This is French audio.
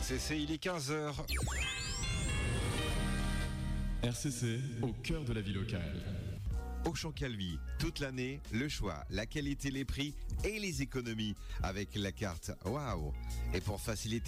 RCC, il est 15h. RCC, au cœur de la vie locale. Auchan Calvi, toute l'année, le choix, la qualité, les prix et les économies avec la carte Waouh. Et pour faciliter